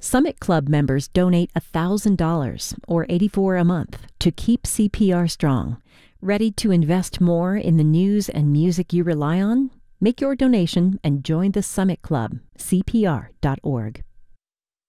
Summit Club members donate $1,000 or $84 a month to keep CPR strong. Ready to invest more in the news and music you rely on? Make your donation and join the Summit Club, cpr.org.